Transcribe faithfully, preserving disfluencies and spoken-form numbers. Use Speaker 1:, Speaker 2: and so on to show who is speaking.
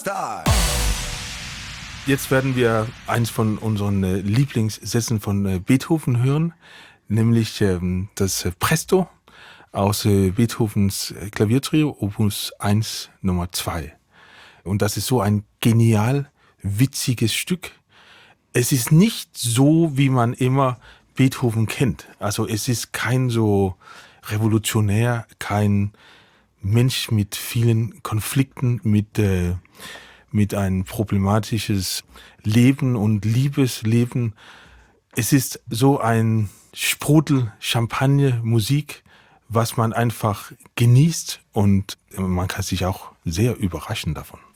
Speaker 1: Star.
Speaker 2: Jetzt werden wir eins von unseren äh, Lieblingssätzen von äh, Beethoven hören, nämlich ähm, das äh, Presto aus äh, Beethovens äh, Klaviertrio, Opus eins Nummer zwei. Und das ist so ein genial witziges Stück. Es ist nicht so, wie man immer Beethoven kennt. Also es ist kein so revolutionär, kein Mensch mit vielen Konflikten, mit äh, mit ein problematisches Leben und Liebesleben. Es ist so ein Sprudel Champagner Musik, was man einfach genießt und man kann sich auch sehr überraschen davon.